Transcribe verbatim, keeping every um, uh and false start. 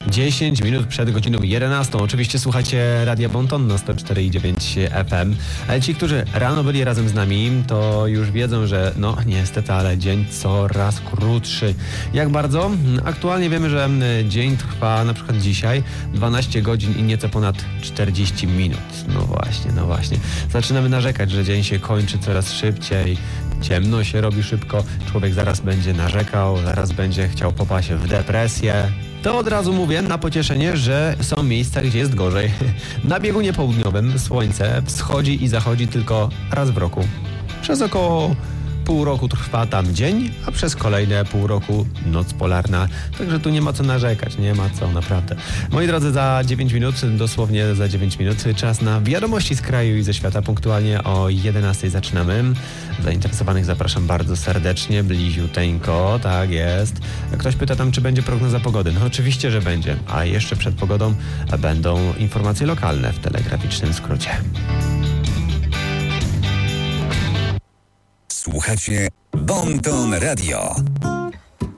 dziesięć minut przed godziną jedenastą. Oczywiście słuchacie Radia Bonton na sto cztery i dziewięć F M. Ale ci, którzy rano byli razem z nami, to już wiedzą, że no niestety, ale dzień coraz krótszy. Jak bardzo? Aktualnie wiemy, że dzień trwa na przykład dzisiaj dwanaście godzin i nieco ponad czterdzieści minut. No właśnie, no właśnie. Zaczynamy narzekać, że dzień się kończy coraz szybciej. Ciemno się robi szybko, człowiek zaraz będzie narzekał, zaraz będzie chciał popaść w depresję. To od razu mówię na pocieszenie, że są miejsca, gdzie jest gorzej. Na biegunie południowym słońce wschodzi i zachodzi tylko raz w roku. Przez około pół roku trwa tam dzień, a przez kolejne pół roku noc polarna. Także tu nie ma co narzekać, nie ma co, naprawdę. Moi drodzy, za dziewięć minut, dosłownie za dziewięć minut, czas na wiadomości z kraju i ze świata. Punktualnie o jedenastej zaczynamy. Zainteresowanych zapraszam bardzo serdecznie, bliziuteńko, tak jest. Ktoś pyta tam, czy będzie prognoza pogody. No oczywiście, że będzie, a jeszcze przed pogodą będą informacje lokalne w telegraficznym skrócie. Słuchacie Bonton Radio.